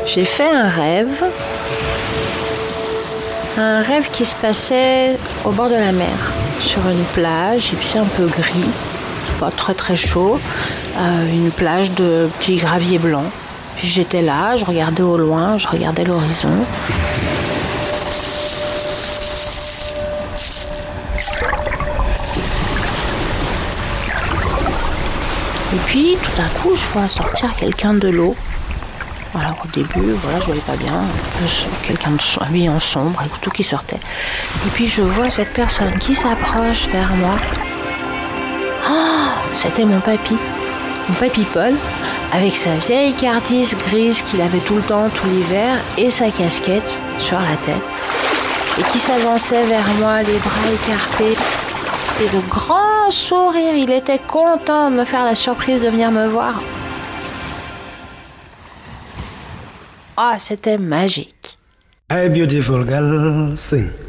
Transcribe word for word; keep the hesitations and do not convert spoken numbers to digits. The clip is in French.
J'ai fait un rêve, un rêve qui se passait au bord de la mer, sur une plage, il faisait un peu gris, pas très très chaud, euh, une plage de petits graviers blancs. Puis j'étais là, je regardais au loin, je regardais l'horizon. Et puis tout d'un coup, je vois sortir quelqu'un de l'eau. Alors au début, voilà, je voyais pas bien, quelqu'un de habillé en sombre, avec tout qui sortait. Et puis je vois cette personne qui s'approche vers moi. Oh, c'était mon papy, mon papy Paul, avec sa vieille cardise grise qu'il avait tout le temps, tout l'hiver, et sa casquette sur la tête, et qui s'avançait vers moi, les bras écartés, et de grands sourires. Il était content de me faire la surprise de venir me voir. Ah, c'était magique. Hey, beautiful girl, sing.